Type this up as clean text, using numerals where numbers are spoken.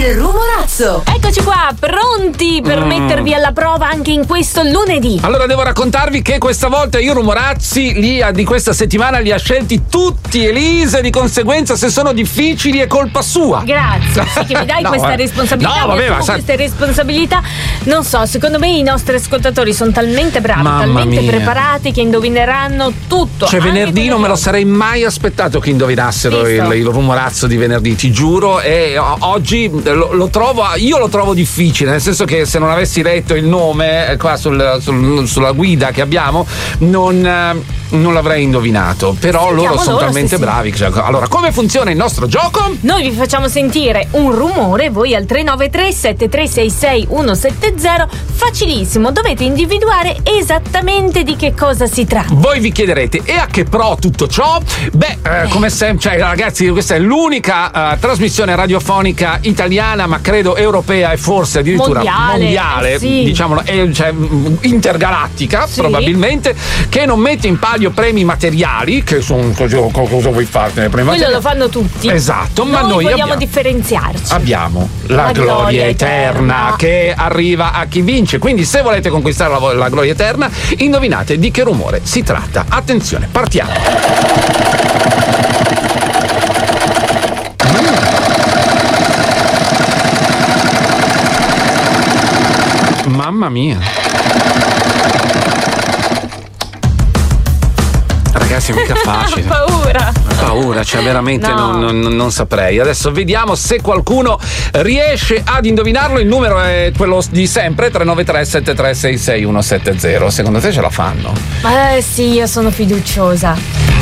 Il rumorazzo. Eccoci qua, pronti per mettervi alla prova anche in questo lunedì. Allora devo raccontarvi che questa volta io rumorazzi di questa settimana li ha scelti tutti Elisa, di conseguenza se sono difficili è colpa sua. Grazie, sì, che mi dai questa responsabilità. No, vabbè, ma queste responsabilità, non so, secondo me i nostri ascoltatori sono talmente bravi, talmente preparati che indovineranno tutto. Cioè venerdì non me lo sarei mai aspettato che indovinassero il rumorazzo di venerdì, ti giuro, e oggi lo trovo difficile, nel senso che se non avessi letto il nome qua sulla guida che abbiamo non l'avrei indovinato, però loro sono talmente bravi. Allora, come funziona il nostro gioco? Noi vi facciamo sentire un rumore, voi al 393 7366 170, facilissimo, dovete individuare esattamente di che cosa si tratta. Voi vi chiederete, e a che pro tutto ciò? Come sempre, cioè, ragazzi, questa è l'unica trasmissione radiofonica italiana, ma credo europea e forse addirittura mondiale, diciamolo, cioè, intergalattica, probabilmente, che non mette in palio premi materiali, che sono cosa vuoi fartene premi materiali? Quello lo fanno tutti. Esatto, ma noi vogliamo differenziarci. Abbiamo la gloria eterna che arriva a chi vince. Quindi se volete conquistare la gloria eterna, indovinate di che rumore si tratta. Attenzione, partiamo. Mamma mia. Ragazzi, mica facile. Paura, cioè veramente non saprei. Adesso vediamo se qualcuno riesce ad indovinarlo. Il numero è quello di sempre, 393 7366 170. Secondo te ce la fanno? Sì, io sono fiduciosa.